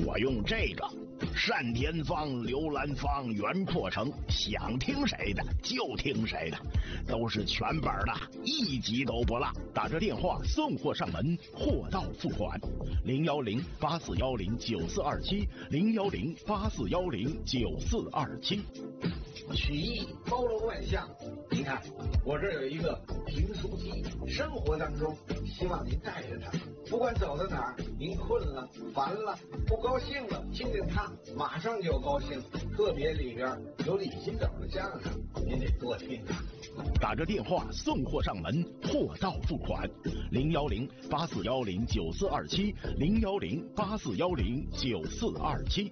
我用这个。单田芳、刘兰芳、袁阔成，想听谁的就听谁的，都是全本的，一集都不落。打这电话送货上门，货到付款。010-8410-9427，010-8410-9427。 曲艺包罗万象，你看我这儿有一个评书机，生活当中希望您带着它，不管走到哪儿，您困了、烦了、不高兴了，听听它，马上就高兴。特别里边有李金斗的相声，您得多听啊。 打着电话送货上门，货到付款。010-8410-9427，010-8410-9427。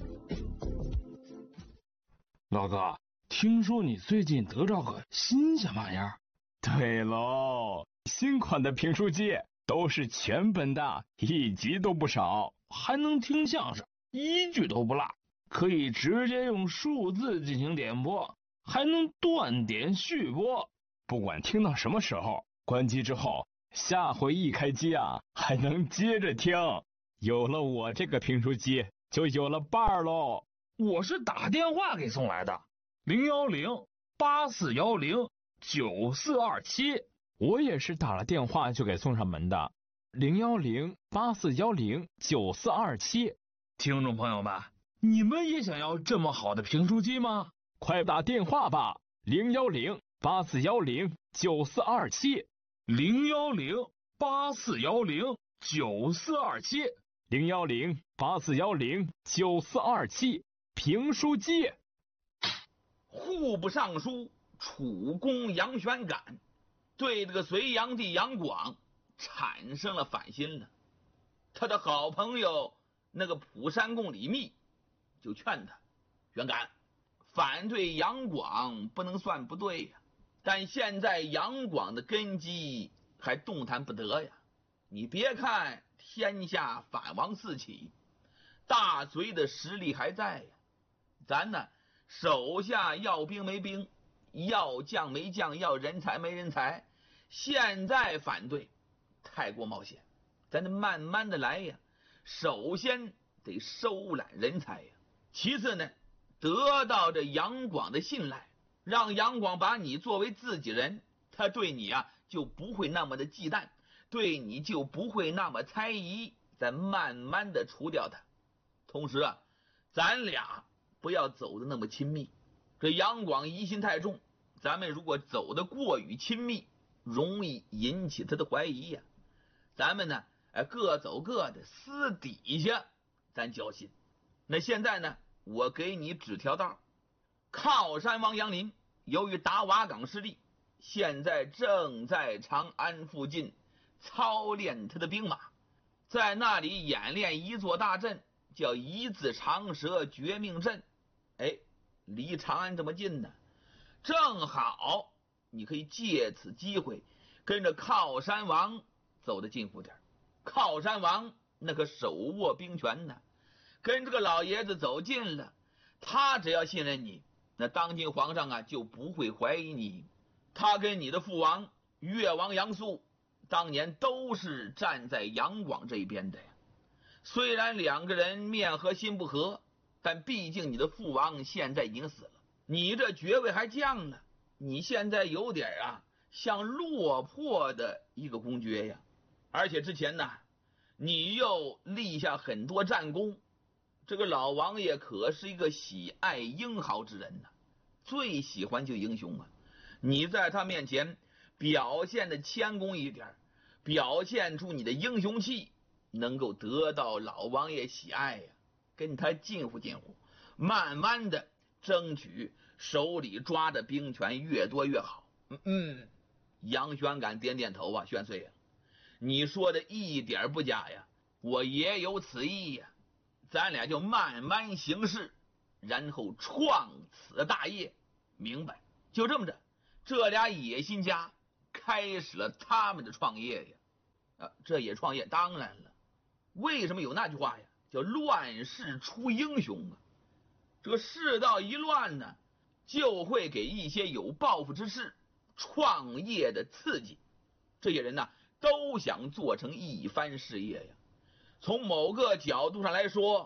老哥，听说你最近得着个新鲜玩意儿？ 对喽，新款的评书机都是全本的，一集都不少， 还能听相声，一句都不落，可以直接用数字进行点播，还能断点续播， 不管听到什么时候，关机之后，下回一开机啊，还能接着听。有了我这个评书机，就有了伴儿喽。 我是打电话给送来的，010-8410-9427。 我也是打了电话就给送上门的，010-8410-9427。 听众朋友们，你们也想要这么好的评书机吗？ 快打电话吧，010-8410-9427，010-8410-9427，评书机。 户部尚书楚公杨玄感对这个隋炀帝杨广产生了反心了。他的好朋友那个蒲山公李密就劝他，玄感，反对杨广不能算不对呀，但现在杨广的根基还动弹不得呀。你别看天下反王四起，大隋的实力还在呀，咱呢手下要兵没兵，要将没将，要人才没人才，现在反对太过冒险，咱得慢慢的来呀。首先得收揽人才呀，其次呢得到这杨广的信赖，让杨广把你作为自己人，他对你啊就不会那么的忌惮，对你就不会那么猜疑，咱慢慢的除掉他。同时啊，咱俩不要走的那么亲密，这杨广疑心太重，咱们如果走得过于亲密，容易引起他的怀疑呀。咱们呢各走各的，私底下咱交心。那现在呢，我给你指条道，靠山王杨林由于打瓦岗失利，现在正在长安附近操练他的兵马，在那里演练一座大阵，叫一字长蛇绝命阵。离长安这么近呢，正好你可以借此机会跟着靠山王走得近乎点。靠山王那可手握兵权呢，跟这个老爷子走近了，他只要信任你，那当今皇上啊就不会怀疑你。他跟你的父王越王杨素当年都是站在杨广这一边的呀。虽然两个人面和心不和，但毕竟你的父王现在已经死了，你这爵位还降了，你现在有点像落魄的一个公爵呀。而且之前呢，你又立下很多战功，这个老王爷可是一个喜爱英豪之人呢，最喜欢就英雄啊。你在他面前表现的谦恭一点，表现出你的英雄气，能够得到老王爷喜爱呀，跟他近乎近乎，慢慢的争取手里抓的兵权越多越好。杨玄感点点头啊，玄岁呀，你说的一点不假呀，我也有此意呀。咱俩就慢慢行事，然后创此大业。明白？就这么着，这俩野心家开始了他们的创业呀。这也创业，当然了，为什么有那句话呀，叫乱世出英雄啊。这个世道一乱呢，就会给一些有抱负之士创业的刺激，这些人呢都想做成一番事业呀。从某个角度上来说，